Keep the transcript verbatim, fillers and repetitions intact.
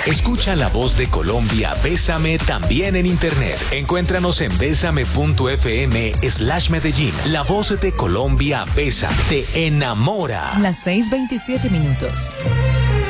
Escucha la voz de Colombia, Bésame, también en internet. Encuéntranos en bésame.fm slash Medellín. La voz de Colombia, Bésame, te enamora. Las seis veintisiete minutos.